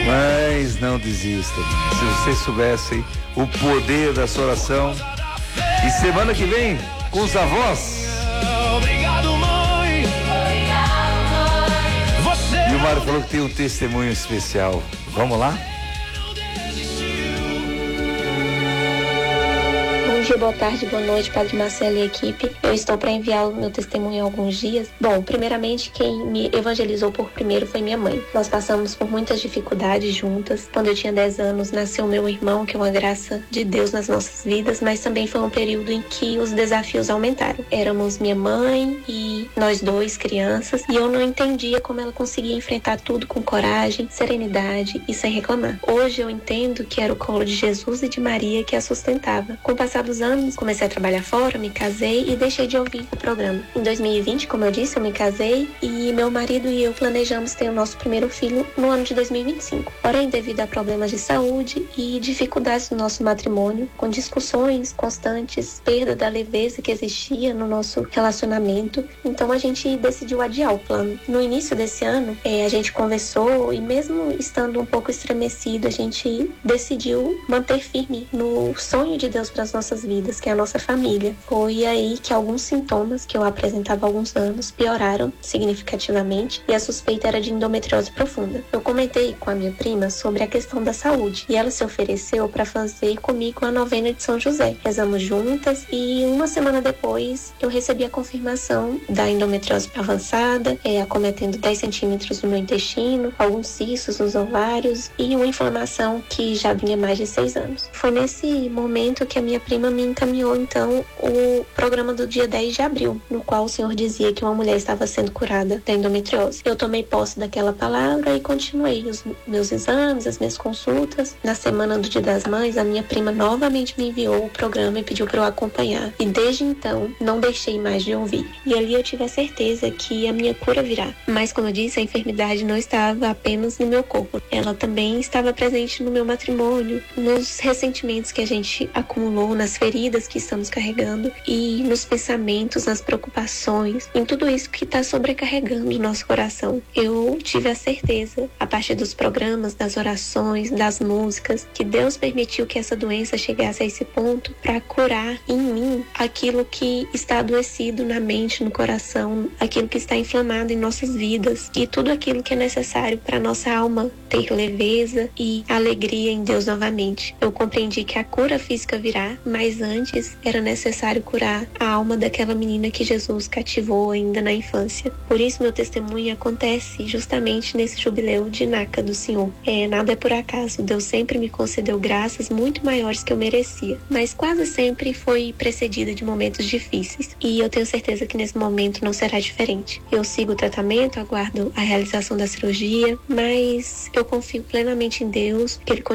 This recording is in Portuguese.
Mas não desista. Se vocês soubessem o poder da sua oração. E semana que vem, com os avós. Obrigado, mãe. Você... E o Mário falou que tem um testemunho especial. Vamos lá? Bom dia, boa tarde, boa noite, Padre Marcelo e equipe. Eu estou para enviar o meu testemunho há alguns dias. Bom, primeiramente, quem me evangelizou por primeiro foi minha mãe. Nós passamos por muitas dificuldades juntas. Quando eu tinha 10 anos, nasceu meu irmão, que é uma graça de Deus nas nossas vidas, mas também foi um período em que os desafios aumentaram. Éramos minha mãe e nós dois, crianças, e eu não entendia como ela conseguia enfrentar tudo com coragem, serenidade e sem reclamar. Hoje eu entendo que era o colo de Jesus e de Maria que a sustentava. Com o passar dos anos, comecei a trabalhar fora, me casei e deixei de ouvir o programa. Em 2020, como eu disse, eu me casei e meu marido e eu planejamos ter o nosso primeiro filho no ano de 2025. Porém, devido a problemas de saúde e dificuldades no nosso matrimônio, com discussões constantes, perda da leveza que existia no nosso relacionamento, então a gente decidiu adiar o plano. No início desse ano, a gente conversou e mesmo estando um pouco estremecido, a gente decidiu manter firme no sonho de Deus para as nossas vidas, que é a nossa família. Foi aí que alguns sintomas que eu apresentava há alguns anos pioraram significativamente e a suspeita era de endometriose profunda. Eu comentei com a minha prima sobre a questão da saúde e ela se ofereceu para fazer comigo a novena de São José. Rezamos juntas e uma semana depois eu recebi a confirmação da endometriose avançada, acometendo 10 centímetros no meu intestino, alguns cistos nos ovários e uma inflamação que já vinha mais de 6 anos. Foi nesse momento que a minha prima me encaminhou então o programa do dia 10 de abril, no qual o Senhor dizia que uma mulher estava sendo curada da endometriose. Eu tomei posse daquela palavra e continuei os meus exames, as minhas consultas. Na semana do Dia das Mães, a minha prima novamente me enviou o programa e pediu para eu acompanhar. E desde então, não deixei mais de ouvir. E ali eu tive a certeza que a minha cura virá. Mas, como eu disse, a enfermidade não estava apenas no meu corpo. Ela também estava presente no meu matrimônio, nos ressentimentos que a gente acumulou, nas feridas que estamos carregando e nos pensamentos, nas preocupações, em tudo isso que está sobrecarregando o nosso coração. Eu tive a certeza, a partir dos programas, das orações, das músicas, que Deus permitiu que essa doença chegasse a esse ponto para curar em mim aquilo que está adoecido na mente, no coração, aquilo que está inflamado em nossas vidas e tudo aquilo que é necessário para nossa alma ter leveza e alegria em Deus novamente. Eu compreendi que a cura física virá, mas antes era necessário curar a alma daquela menina que Jesus cativou ainda na infância. Por isso meu testemunho acontece justamente nesse jubileu de Naca do Senhor. Nada é por acaso, Deus sempre me concedeu graças muito maiores que eu merecia, mas quase sempre foi precedida de momentos difíceis e eu tenho certeza que nesse momento não será diferente. Eu sigo o tratamento, aguardo a realização da cirurgia, mas eu confio plenamente em Deus, que Ele